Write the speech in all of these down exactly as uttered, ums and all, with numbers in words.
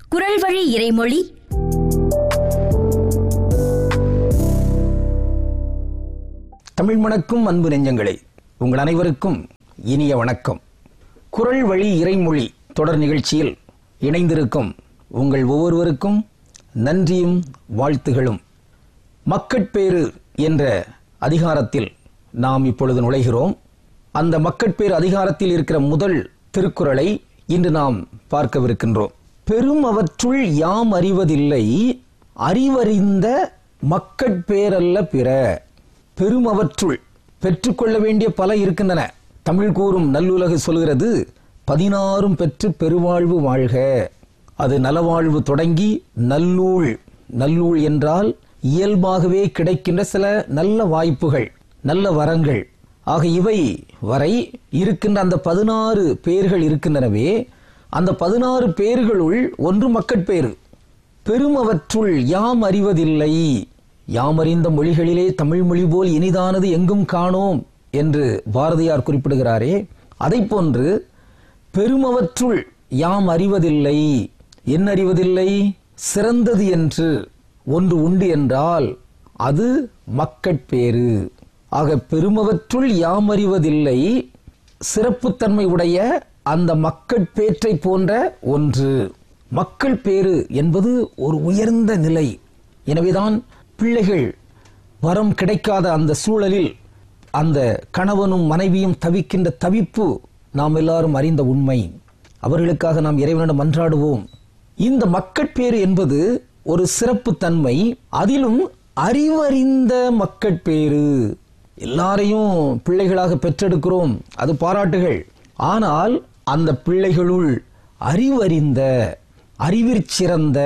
குரல் வழி இறைமொழி. தமிழ் மணக்கும் அன்பு நெஞ்சங்களே, உங்கள் அனைவருக்கும் இனிய வணக்கம். குரல் வழி இறைமொழி தொடர் நிகழ்ச்சியில் இணைந்திருக்கும் உங்கள் ஒவ்வொருவருக்கும் நன்றியும் வாழ்த்துகளும். மக்கட்பேறு என்ற அதிகாரத்தில் நாம் இப்பொழுது நுழைகிறோம். அந்த மக்கட்பேறு அதிகாரத்தில் இருக்கிற முதல் திருக்குறளை இன்று நாம் பார்க்கவிருக்கின்றோம். பெரும் அவற்றுள் யாம் அறிவதில்லை, அறிவறிந்த மக்கட்பேரல்ல பிற. பெரும் அவற்றுள் பெற்றுக்கொள்ள வேண்டிய பல இருக்கின்றன. தமிழ் கூறும் நல்லுலகு சொல்கிறது, பதினாறும் பெற்று பெருவாழ்வு வாழ்க. அது நலவாழ்வு தொடங்கி நல்லூழ். நல்லூழ் என்றால் இயல்பாகவே கிடைக்கின்ற சில நல்ல வாய்ப்புகள், நல்ல வரங்கள். ஆக இவை வரை இருக்கின்ற அந்த பதினாறு பேர்கள் இருக்கின்றனவே, அந்த பதினாறு பேர்களுள் ஒன்று மக்கட்பேறு. பெருமவற்றுள் யாம் அறிவதில்லை. யாம் அறிந்த மொழிகளிலே தமிழ் மொழி போல் இனிதானது எங்கும் காணோம் என்று பாரதியார் குறிப்பிடுகிறாரே, அதை போன்று பெருமவற்றுள் யாம் அறிவதில்லை. என்ன அறிவதில்லை? சிறந்தது என்று ஒன்று உண்டு என்றால் அது மக்கட்பேறு. ஆக பெருமவற்றுள் யாம் அறிவதில்லை, சிறப்புத்தன்மை உடைய அந்த மக்கட்பேற்றை போன்ற ஒன்று. மக்கள் பேறு என்பது ஒரு உயர்ந்த நிலை. எனவேதான் பிள்ளைகள் வரம் கிடைக்காத அந்த சூழலில் அந்த கணவனும் மனைவியும் தவிக்கின்ற தவிப்பு நாம் எல்லாரும் அறிந்த உண்மை. அவர்களுக்காக நாம் இறைவனிடம் மன்றாடுவோம். இந்த மக்கட்பேறு என்பது ஒரு சிறப்பு தன்மை. அதிலும் அறிவறிந்த மக்கட்பேறு. எல்லாரையும் பிள்ளைகளாக பெற்றெடுக்கிறோம், அது பாராட்டுகள். ஆனால் அந்த பிள்ளைகளுள் அறிவறிந்த, அறிவிற்சிறந்த,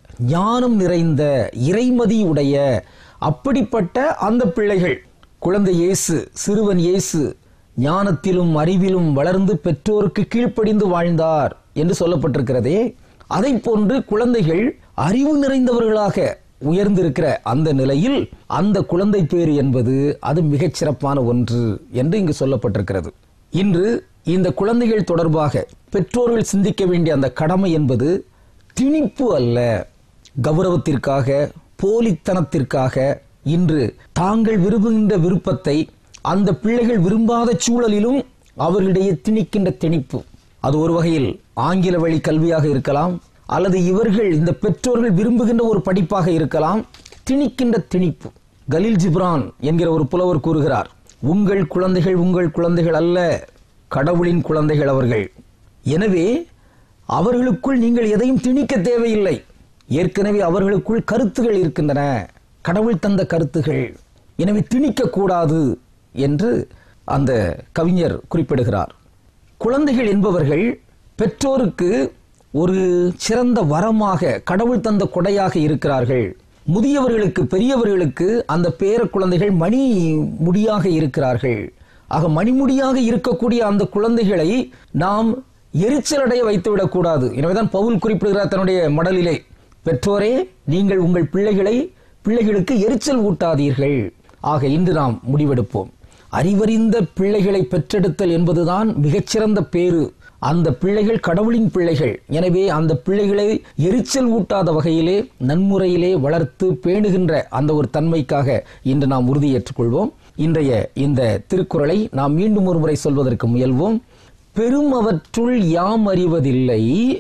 ஞானம் நிறைந்த, இறைமதி உடைய அப்படிப்பட்ட அந்த பிள்ளைகள், குழந்தை இயேசு, சிறுவன் இயேசு ஞானத்திலும் அறிவிலும் வளர்ந்து பெற்றோருக்கு கீழ்ப்படிந்து வாழ்ந்தார் என்று சொல்லப்பட்டிருக்கிறதே, அதை போன்று குழந்தைகள் அறிவு நிறைந்தவர்களாக உயர்ந்திருக்கிற அந்த நிலையில் அந்த குழந்தை பேறு என்பது அது மிகச் சிறப்பான ஒன்று என்று இங்கு சொல்லப்பட்டிருக்கிறது. இன்று இந்த குழந்தைகள் தொடர்பாக பெற்றோர்கள் சிந்திக்க வேண்டிய அந்த கடமை என்பது திணிப்பு அல்ல. கௌரவத்திற்காக, போலித்தனத்திற்காக இன்று தாங்கள் விரும்புகின்ற விருப்பத்தை அந்த பிள்ளைகள் விரும்பாத சூழலிலும் அவர்களிடையே திணிக்கின்ற திணிப்பு. அது ஒரு வகையில் ஆங்கில வழி கல்வியாக இருக்கலாம், அல்லது இவர்கள் இந்த பெற்றோர்கள் விரும்புகின்ற ஒரு படிப்பாக இருக்கலாம். திணிக்கின்ற திணிப்பு. கலீல் ஜிப்ரான் என்கிற ஒரு புலவர் கூறுகிறார், உங்கள் குழந்தைகள் உங்கள் குழந்தைகள் அல்ல, கடவுளின் குழந்தைகள் அவர்கள். எனவே அவர்களுக்குள் நீங்கள் எதையும் திணிக்க தேவையில்லை. ஏற்கனவே அவர்களுக்குள் கருத்துகள் இருக்கின்றன, கடவுள் தந்த கருத்துகள். எனவே திணிக்க கூடாது என்று அந்த கவிஞர் குறிப்பிடுகிறார். குழந்தைகள் என்பவர்கள் பெற்றோருக்கு ஒரு சிறந்த வரமாக, கடவுள் தந்த கொடையாக இருக்கிறார்கள். முதியவர்களுக்கு, பெரியவர்களுக்கு அந்த பேர குழந்தைகள் மணி முடியாக இருக்கிறார்கள். ஆக மணிமுடியாக இருக்கக்கூடிய அந்த குழந்தைகளை நாம் எரிச்சலடைய வைத்துவிடக் கூடாது. எனவேதான் பவுல் குறிப்பிடுகிறார் தன்னுடைய மடலிலே, பெற்றோரே நீங்கள் உங்கள் பிள்ளைகளை பிள்ளைகளுக்கு எரிச்சல் ஊட்டாதீர்கள். ஆக இன்று நாம் முடிவெடுப்போம். அறிவறிந்த பிள்ளைகளை பெற்றெடுத்தல் என்பதுதான் மிகச்சிறந்த பேறு. அந்த பிள்ளைகள் கடவுளின் பிள்ளைகள். எனவே அந்த பிள்ளைகளை எரிச்சல் ஊட்டாத வகையிலே நன்முறையிலே வளர்த்து பேணுகின்ற அந்த ஒரு தன்மைக்காக இன்று நாம் உறுதியேற்றுக் கொள்வோம். இன்றைய இந்த திருக்குறளை நாம் மீண்டும் ஒரு முறை சொல்வதற்கு முயல்வோம். பெருமவற்றுள் யாம் அறிவதில்லை,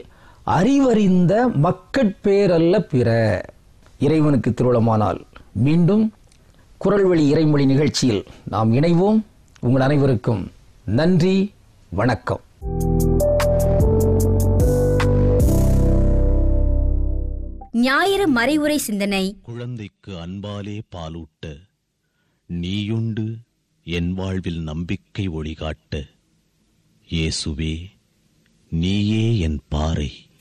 அறிவறிந்த மக்கட்பேரல்ல பிற. இறைவனுக்கு திருவுளமானால் மீண்டும் குரல் வழி இறைமொழி நிகழ்ச்சியில் நாம் இணைவோம். உங்கள் அனைவருக்கும் நன்றி, வணக்கம். ஞாயிறு மறைவுரை சிந்தனை. குழந்தைக்கு அன்பாலே பாலூட்ட, நீயுண்டு என் வாழ்வில் நம்பிக்கை ஒளிகாட்ட, இயேசுவே நீயே என் பாறை.